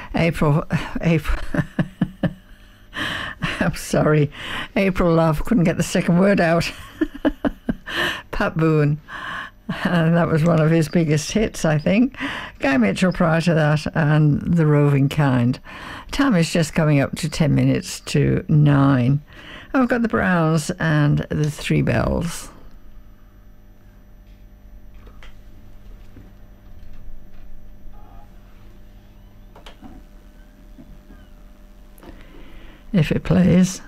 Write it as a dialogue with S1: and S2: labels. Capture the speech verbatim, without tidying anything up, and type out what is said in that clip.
S1: April, April. I'm sorry, April Love couldn't get the second word out. Pat Boone. And that was one of his biggest hits, I think. Guy Mitchell prior to that, and The Roving Kind. Time is just coming up to ten minutes to nine. I've got the Browns and the Three Bells. If it plays.